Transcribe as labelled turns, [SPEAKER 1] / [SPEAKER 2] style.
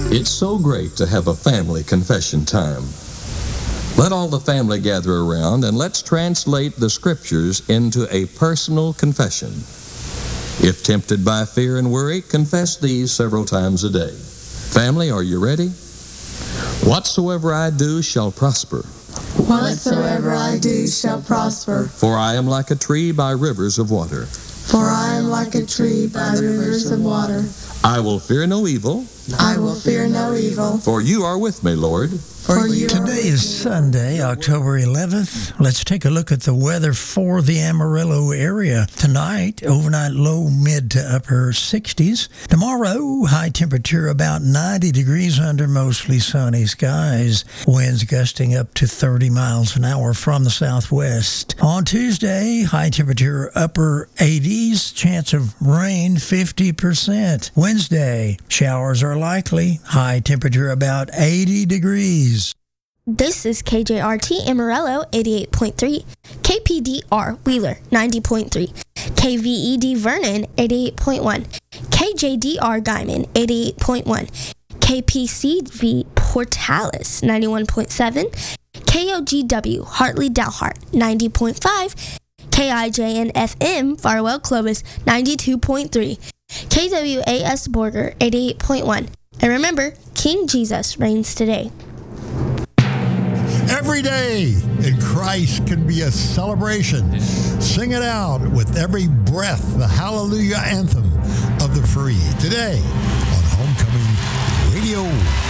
[SPEAKER 1] It's so great to have a family confession time. Let all the family gather around and let's translate the scriptures into a personal confession. If tempted by fear and worry, confess these several times a day. Family, are you ready? Whatsoever I do shall prosper.
[SPEAKER 2] Whatsoever I do shall prosper.
[SPEAKER 1] For I am like a tree by rivers of water.
[SPEAKER 2] For I am like a tree by rivers of water.
[SPEAKER 1] I will fear no evil.
[SPEAKER 2] I will fear no evil.
[SPEAKER 1] For you are with me, Lord.
[SPEAKER 2] For you
[SPEAKER 3] Today is Sunday, October 11th. Let's take a look at the weather for the Amarillo area. Tonight, overnight low mid to upper 60s. Tomorrow, high temperature about 90 degrees under mostly sunny skies. Winds gusting up to 30 miles an hour from the southwest. On Tuesday, high temperature upper 80s. Chance of rain 50%. Wednesday, showers are likely. High temperature about 80 degrees.
[SPEAKER 4] This is KJRT Amarillo 88.3, KPDR Wheeler 90.3, KVED Vernon 88.1, KJDR Guyman 88.1, KPCV Portales 91.7, KOGW Hartley Dalhart 90.5, KIJN FM Farwell Clovis 92.3, KWAS Borger 88.1. And remember, King Jesus reigns today.
[SPEAKER 5] Every day in Christ can be a celebration. Sing it out with every breath, the hallelujah anthem of the free. Today on Homecoming Radio.